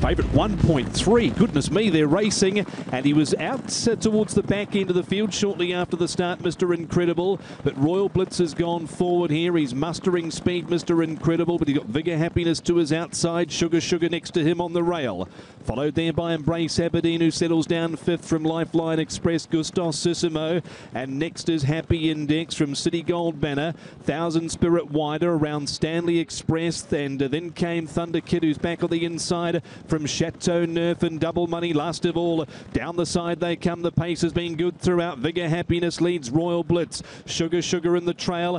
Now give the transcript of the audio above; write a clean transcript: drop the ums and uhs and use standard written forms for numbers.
Favourite 1.3. Goodness me, they're racing. And he was out towards the back end of the field shortly after the start, Mr. Incredible. But Royal Blitz has gone forward here. He's mustering speed, Mr. Incredible. But he's got Vigor Happiness to his outside. Sugar next to him on the rail. Followed there by Embrace Aberdeen, who settles down fifth from Lifeline Express, Gustos Sissimo. And next is Happy Index from City Gold Banner. Thousand Spirit wider around Stanley Express. And then came Thunder Kid, who's back on the inside from Chateau Neuf and Double Money. Last of all, down the side they come. The pace has been good throughout. Vigor Happiness leads Royal Blitz. Sugar in the trail.